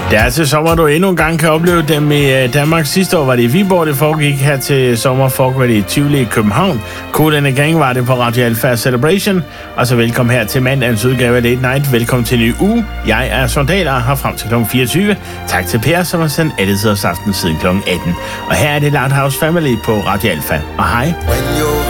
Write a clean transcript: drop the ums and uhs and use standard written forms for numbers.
Det er til sommer, du endnu en gang kan opleve dem i Danmark. Sidste år var det i Viborg, det foregik. Her til sommer foregår det i Tivoli i København. Cool and Gang var det på Radio Alpha Celebration. Og så velkommen her til mandagens udgave af Late Night. Velkommen til en ny uge. Jeg er Sondal og har frem til kl. 24. Tak til Per, som har sendt alle tiders aften siden kl. 18. Og her er det Loud House Family på Radio Alpha. Og hej.